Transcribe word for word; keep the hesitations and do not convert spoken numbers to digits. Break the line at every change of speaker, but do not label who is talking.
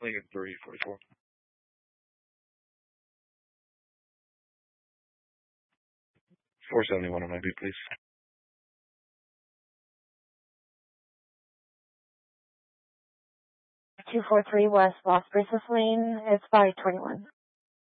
Lincoln three forty-four. four seventy-one on my beat, please.
two forty-three West Los Brisas Lane. It's five twenty-one.